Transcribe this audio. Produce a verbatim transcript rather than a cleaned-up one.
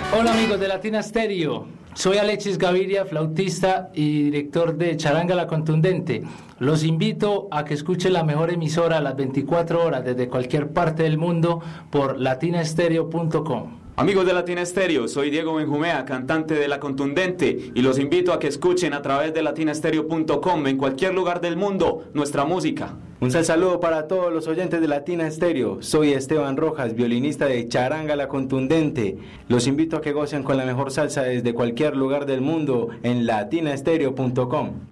Hola amigos de Latina Stereo, soy Alexis Gaviria, flautista y director de Charanga La Contundente. Los invito a que escuchen la mejor emisora a las veinticuatro horas desde cualquier parte del mundo por latina stereo punto com. Amigos de Latina Stereo, soy Diego Benjumea, cantante de La Contundente, y los invito a que escuchen a través de latina stereo punto com en cualquier lugar del mundo nuestra música. Un saludo para todos los oyentes de Latina Stereo. Soy Esteban Rojas, violinista de Charanga La Contundente. Los invito a que gocen con la mejor salsa desde cualquier lugar del mundo en latina stereo punto com.